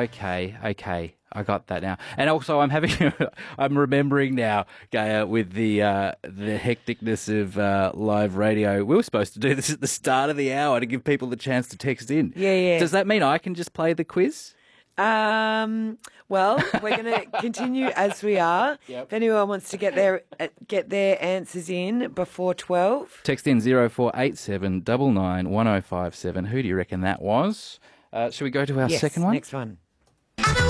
Okay. I got that now. And also, I'm remembering now, Gaia, with the hecticness of live radio. We were supposed to do this at the start of the hour to give people the chance to text in. Yeah. Does that mean I can just play the quiz? Well, we're going to continue as we are. Yep. If anyone wants to get their answers in before 12. Text in 0487 99 1057. Who do you reckon that was? Should we go to our second one? Next one.